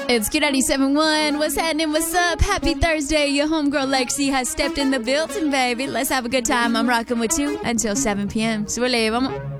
It's Q97.1. What's happening? What's up? Happy Thursday. Your homegirl Lexi has stepped in the building, baby. Let's have a good time. I'm rocking with you until 7 p.m. Suele, vamos.